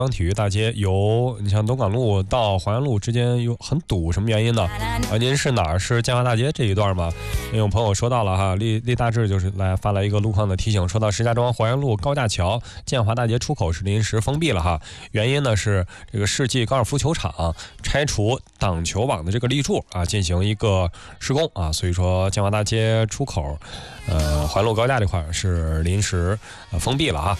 体育大街你像东港路到淮安路之间有很堵，什么原因呢？您是哪儿？是建华大街这一段吗？因为有朋友说到了哈，李大志就是发来一个路况的提醒，说到石家庄淮安路高架桥建华大街出口是临时封闭了哈，原因呢是这个世纪高尔夫球场拆除挡球网的这个立柱进行一个施工所以说建华大街出口淮安路高架这块是临时封闭了哈。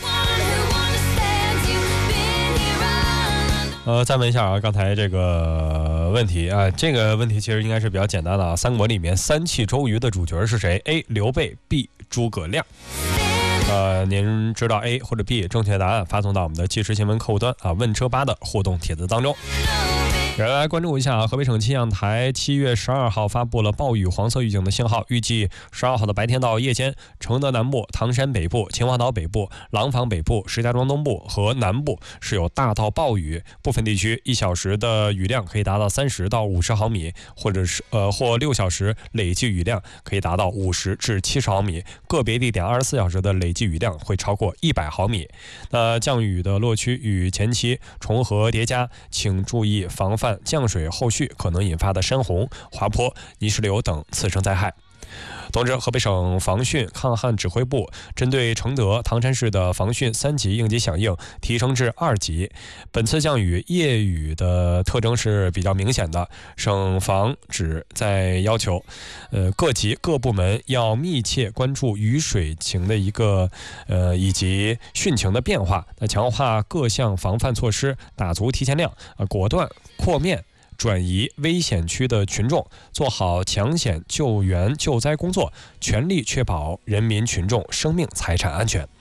再问一下刚才这个问题这个问题其实应该是比较简单的三国里面三气周瑜的主角是谁 ？A. 刘备 B. 诸葛亮。您知道 A 或者 B 正确答案发送到我们的即时新闻客户端问车吧的互动帖子当中。来关注一下河北省气象台7月12号发布了暴雨黄色预警的信号，预计12号的白天到夜间，承德南部、唐山北部、秦皇岛北部、廊坊北部、石家庄东部和南部是有大到暴雨，部分地区1小时的雨量可以达到30到50毫米，或6小时累计雨量可以达到50至70毫米，个别地点24小时的累计雨量会超过100毫米。降雨的落区与前期重合叠加，请注意防范降水后续可能引发的山洪、滑坡、泥石流等次生灾害。同时，河北省防汛抗旱指挥部针对承德、唐山市的防汛3级应急响应提升至2级。本次降雨夜雨的特征是比较明显的，省防指在要求各级各部门要密切关注雨水情的以及汛情的变化，强化各项防范措施，打足提前量，果断扩面转移危险区的群众，做好抢险救援救灾工作，全力确保人民群众生命财产安全。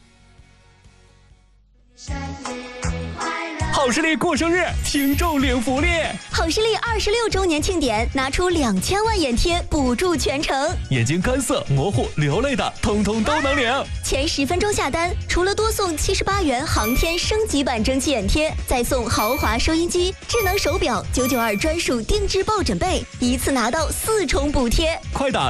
好视力过生日，听众领福利。 好视力26周年庆典，拿出2000万眼贴补助全程， 眼睛干涩、模糊、流泪的，通通都能领。 前10分钟下单，除了多送78元航天升级版蒸汽眼贴，再送豪华收音机、智能手表、992专属定制抱枕被，一次拿到4重补贴。 快打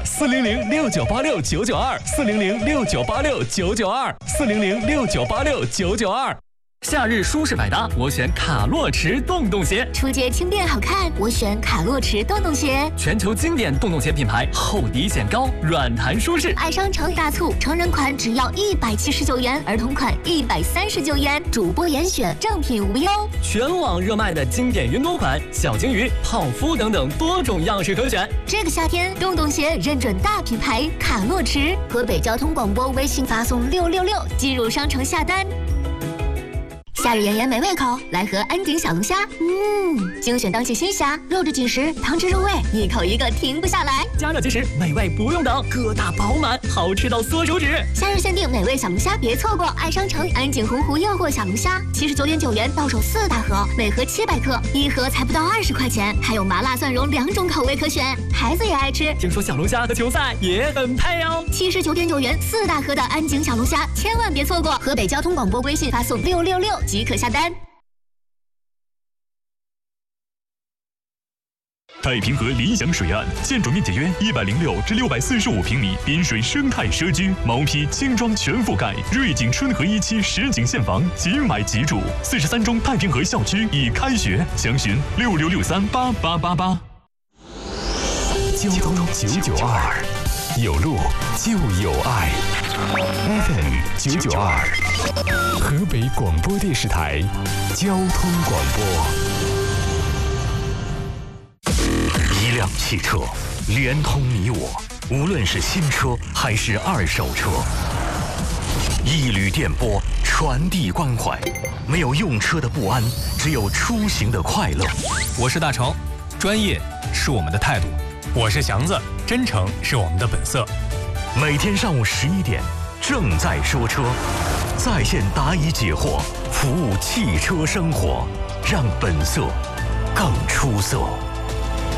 4006986992400698699240069869922。夏日舒适百搭，我选卡洛驰洞洞鞋。 出街轻便好看，我选卡洛驰洞洞鞋。 全球经典洞洞鞋品牌，厚底显高，软弹舒适。 爱商城大促，成人款只要179元，儿童款139元，主播严选，正品无忧。 全网热卖的经典云朵款、小金鱼、泡芙等等多种样式可选。 这个夏天，洞洞鞋认准大品牌卡洛驰。河北交通广播微信发送666，进入商城下单。夏日炎炎没胃口，来盒安井小龙虾。精选当季新虾，肉质紧实，汤汁入味，一口一个停不下来。 加热即食，美味不用等，疙瘩饱满，好吃到缩手指。 夏日限定美味小龙虾，别错过！爱商城安井洪湖诱惑小龙虾，79.9元到手4大盒，每盒700克，一盒才不到20块钱，还有麻辣蒜蓉2种口味可选，孩子也爱吃。 听说小龙虾和球赛也很配哦。 79.9元4大盒的安井小龙虾，千万别错过！河北交通广播微信发送666。即可下单。 太平河理想水岸，建筑面积约106至645平米，滨水生态社区，毛坯轻装全覆盖，瑞景春和1期实景现房，即买即住。43中太平河校区已开学，详询66638888。交通992，有路就有爱。FM 992，河北广播电视台交通广播。一辆汽车连通你我，无论是新车还是二手车。一缕电波传递关怀，没有用车的不安，只有出行的快乐。 我是大成，专业是我们的态度；我是祥子，真诚是我们的本色。 每天上午11点，正在说车，在线答疑解惑，服务汽车生活，让本色更出色。